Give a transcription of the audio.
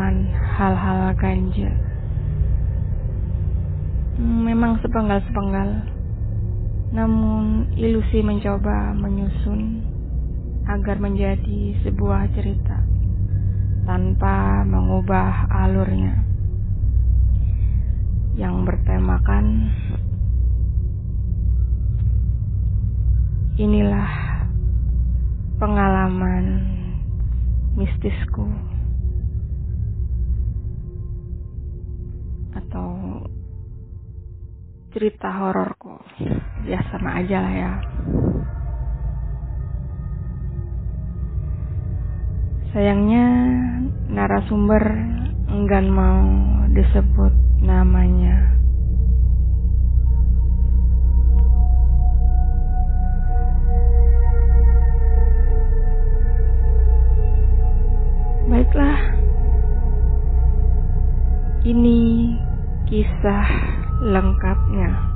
pengalaman hal-hal ganjil. Memang sepenggal-sepenggal, namun ilusi mencoba menyusun agar menjadi sebuah cerita tanpa mengubah alurnya yang bertemakan inilah pengalaman mistisku atau cerita hororku. Ya sama aja lah ya. Sayangnya narasumber enggan mau disebut namanya. Baiklah, ini kisah lengkapnya.